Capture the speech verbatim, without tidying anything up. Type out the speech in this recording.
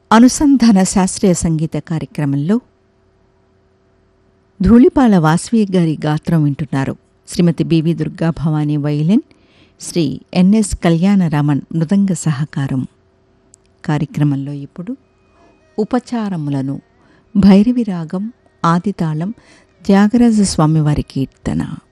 అనుసంధాన శాస్త్రీయ సంగీత కార్యక్రమంలో ధూళిపాల వాసవి గారి గాత్రం వింటున్నారు. శ్రీమతి BV Durga Bhavani violin, Shri NS Kalyanaraman మృదంగ సహకారం. కార్యక్రమంలో ఇప్పుడు ఉపచారములను, భైరవి రాగం, ఆదితాళం, త్యాగరాజ స్వామివారి కీర్తన.